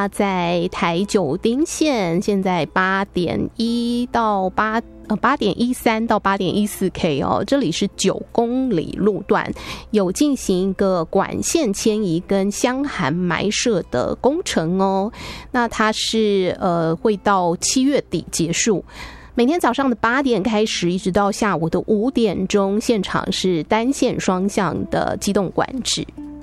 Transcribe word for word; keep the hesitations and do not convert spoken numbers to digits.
它在台九丁线，现在八点一到八呃八点一三到八点一四 K 哦，这里是九公里路段，有进行一个管线迁移跟箱涵埋设的工程哦。那它是呃会到七月底结束。每天早上的八点开始，一直到下午的五点钟，现场是单线双向的机动管制。